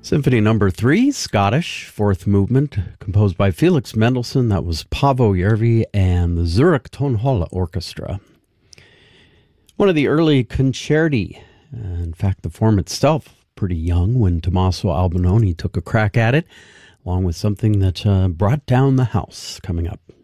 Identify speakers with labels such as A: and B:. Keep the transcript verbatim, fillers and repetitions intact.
A: Symphony number three, Scottish, fourth movement, composed by Felix Mendelssohn. That was Paavo Järvi and the Zurich Tonhalle Orchestra. One of the early concerti. Uh, in fact, the form itself, pretty young when Tommaso Albinoni took a crack at it, along with something that uh, brought down the house coming up.